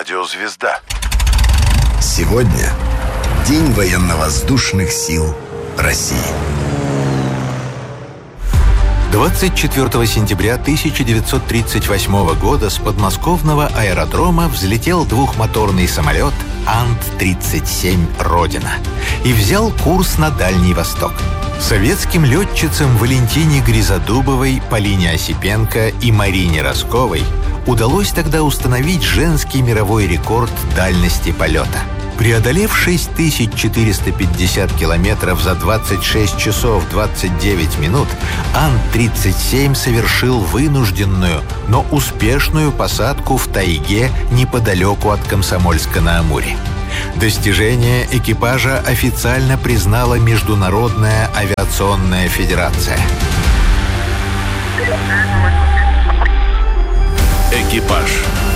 Радио «Звезда». Сегодня День военно-воздушных сил России. 24 сентября 1938 года с подмосковного аэродрома взлетел двухмоторный самолет Ан-37 «Родина» и взял курс на Дальний Восток. Советским летчицам Валентине Гризодубовой, Полине Осипенко и Марине Росковой удалось тогда установить женский мировой рекорд дальности полета. Преодолев 6450 километров за 26 часов 29 минут, Ан-37 совершил вынужденную, но успешную посадку в тайге неподалеку от Комсомольска-на-Амуре. Достижение экипажа официально признала Международная авиационная федерация. Экипаж.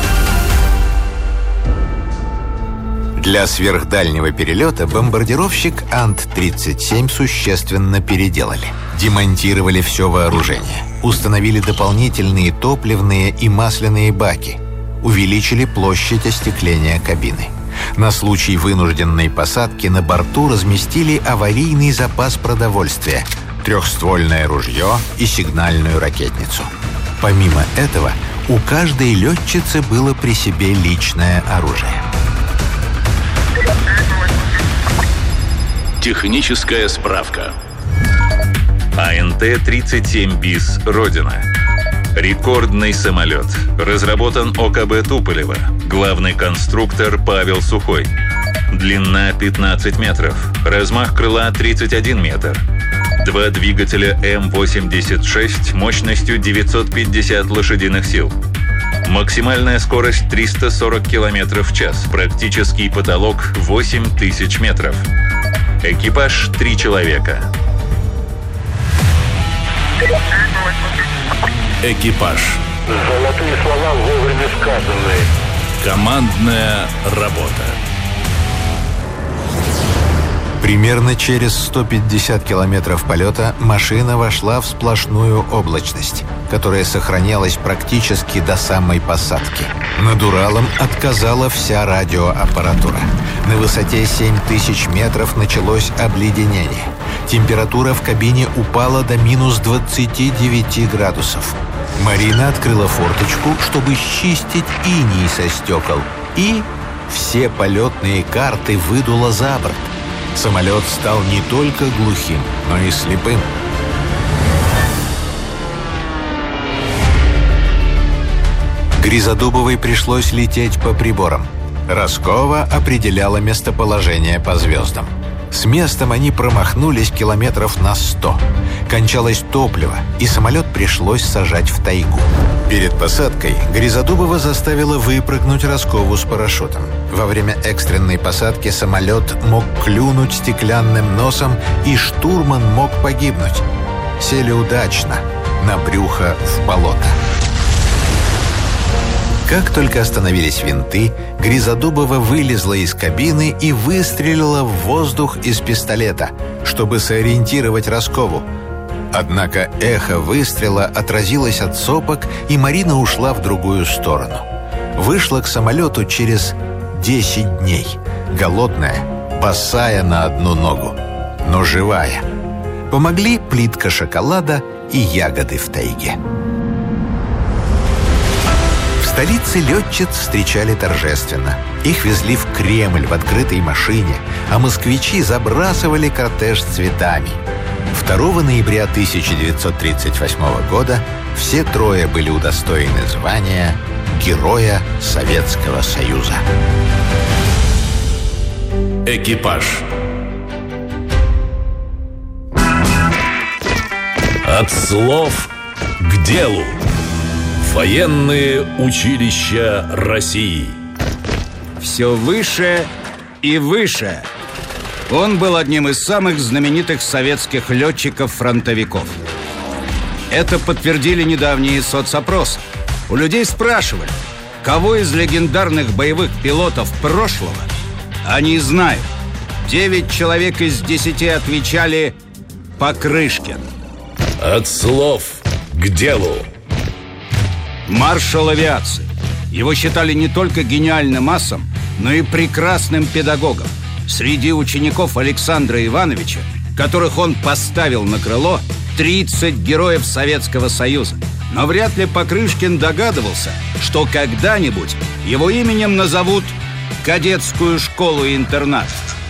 Для сверхдальнего перелета бомбардировщик Ан-37 существенно переделали. Демонтировали все вооружение, установили дополнительные топливные и масляные баки, увеличили площадь остекления кабины. На случай вынужденной посадки на борту разместили аварийный запас продовольствия, трехствольное ружье и сигнальную ракетницу. Помимо этого, у каждой летчицы было при себе личное оружие. Техническая справка. АНТ-37 БИС «Родина». Рекордный самолет. Разработан ОКБ Туполева. Главный конструктор Павел Сухой. Длина 15 метров. Размах крыла 31 метр. 2 двигателя М-86 мощностью 950 лошадиных сил. Максимальная скорость 340 км в час. Практический потолок 8000 метров. Экипаж 3 человека. Экипаж. Золотые слова вовремя сказанные. Командная работа. Примерно через 150 километров полета машина вошла в сплошную облачность, которая сохранялась практически до самой посадки. Над Уралом отказала вся радиоаппаратура. На высоте 7000 метров началось обледенение. Температура в кабине упала до минус 29 градусов. Марина открыла форточку, чтобы счистить иней со стекол, и все полетные карты выдуло за борт. Самолет стал не только глухим, но и слепым. Гризодубовой пришлось лететь по приборам. Роскова определяла местоположение по звездам. С местом они промахнулись километров на 100. Кончалось топливо, и самолет пришлось сажать в тайгу. Перед посадкой Гризодубова заставила выпрыгнуть Роскову с парашютом. Во время экстренной посадки самолет мог клюнуть стеклянным носом, и штурман мог погибнуть. Сели удачно, на брюхо в болото. Как только остановились винты, Гризодубова вылезла из кабины и выстрелила в воздух из пистолета, чтобы сориентировать Роскову. Однако эхо выстрела отразилось от сопок, и Марина ушла в другую сторону. Вышла к самолету через 10 дней. Голодная, босая на одну ногу, но живая. Помогли плитка шоколада и ягоды в тайге. В столице летчиц встречали торжественно. Их везли в Кремль в открытой машине, а москвичи забрасывали кортеж цветами. 2 ноября 1938 года все трое были удостоены звания Героя Советского Союза. Экипаж. От слов к делу. Военные училища России. Все выше и выше. Он был одним из самых знаменитых советских летчиков-фронтовиков. Это подтвердили недавние соцопросы. У людей спрашивали, кого из легендарных боевых пилотов прошлого они знают. 9 человек из 10 отвечали Покрышкин. От слов к делу. Маршал авиации, Его считали не только гениальным асом, но и прекрасным педагогом. Среди учеников Александра Ивановича, которых он поставил на крыло, 30 героев Советского Союза. Но вряд ли Покрышкин догадывался, что когда-нибудь его именем назовут кадетскую школу-интернат.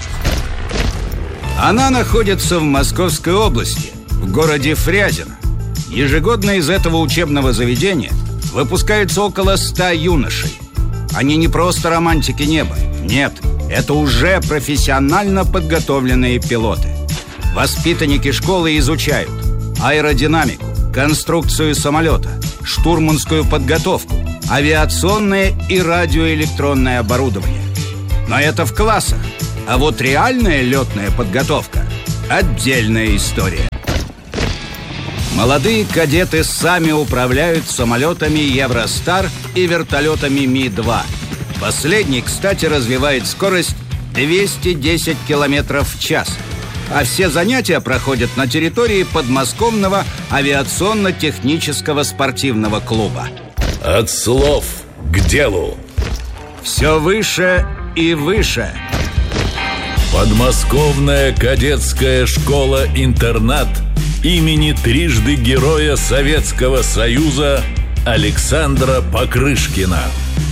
Она находится в Московской области, в городе Фрязино. Ежегодно из этого учебного заведения выпускается около 100 юношей. Они не просто романтики неба. Нет, это уже профессионально подготовленные пилоты. Воспитанники школы изучают аэродинамику, конструкцию самолета, штурманскую подготовку, авиационное и радиоэлектронное оборудование. Но это в классах. А вот реальная летная подготовка – отдельная история. Молодые кадеты сами управляют самолетами Евростар и вертолетами Ми-2. Последний, кстати, развивает скорость 210 км в час. А все занятия проходят на территории подмосковного авиационно-технического спортивного клуба. От слов к делу. Все выше и выше. Подмосковная кадетская школа-интернат имени трижды Героя Советского Союза Александра Покрышкина.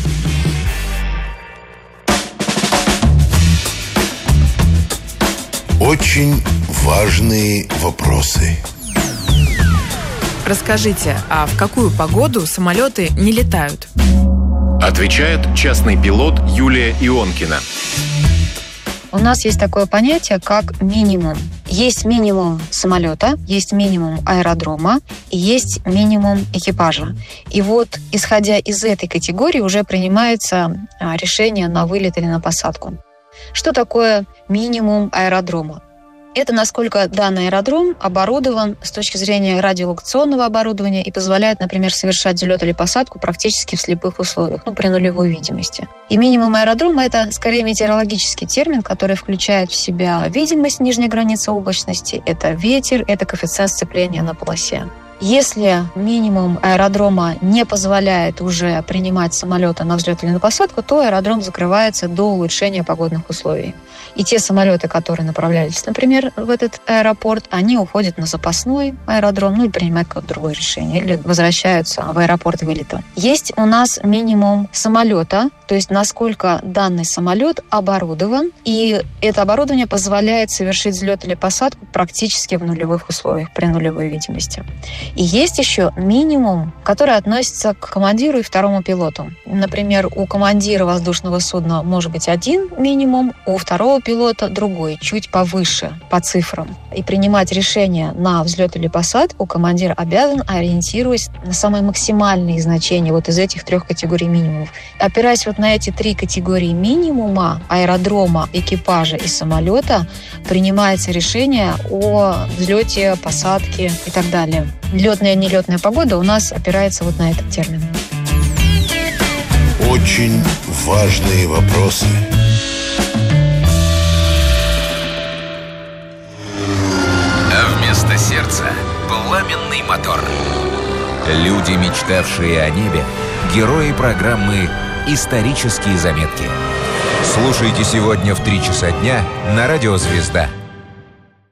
Очень важные вопросы. Расскажите, а в какую погоду самолеты не летают? Отвечает частный пилот Юлия Ионкина. У нас есть такое понятие, как минимум. Есть минимум самолета, есть минимум аэродрома и есть минимум экипажа. И вот, исходя из этой категории, уже принимается решение на вылет или на посадку. Что такое минимум аэродрома? Это насколько данный аэродром оборудован с точки зрения радиолокационного оборудования и позволяет, например, совершать взлет или посадку практически в слепых условиях, при нулевой видимости. И минимум аэродрома – это скорее метеорологический термин, который включает в себя видимость нижней границы облачности, это ветер, это коэффициент сцепления на полосе. Если минимум аэродрома не позволяет уже принимать самолеты на взлет или на посадку, то аэродром закрывается до улучшения погодных условий. И те самолеты, которые направлялись, например, в этот аэропорт, они уходят на запасной аэродром, и принимают какое-то другое решение, или возвращаются в аэропорт вылета. Есть у нас минимум самолета, то есть насколько данный самолет оборудован, и это оборудование позволяет совершить взлет или посадку практически в нулевых условиях, при нулевой видимости. И есть еще минимум, который относится к командиру и второму пилоту. Например, у командира воздушного судна может быть один минимум, у второго пилота другой, чуть повыше по цифрам. И принимать решение на взлет или посадку командир обязан, ориентируясь на самые максимальные значения вот из этих трех категорий минимумов. Опираясь вот на эти три категории минимума, аэродрома, экипажа и самолета, принимается решение о взлете, посадке и так далее. Летная и нелетная погода у нас опирается вот на этот термин. Очень важные вопросы. А вместо сердца пламенный мотор. Люди, мечтавшие о небе, герои программы «Исторические заметки». Слушайте сегодня в 3 часа дня на радио «Звезда».